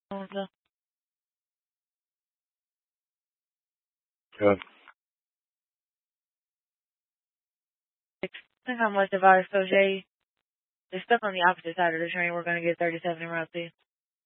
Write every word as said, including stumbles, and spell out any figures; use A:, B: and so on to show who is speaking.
A: Good. I think I'm with the virus, so Jay. They're stuck on the opposite side of the train. We're going to get thirty-seven in route two.